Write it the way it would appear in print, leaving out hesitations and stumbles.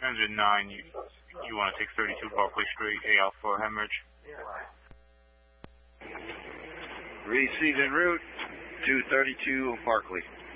Engine 9, you want to take 32 Barclay Street, AL for hemorrhage. Received en route, 232 Barclay.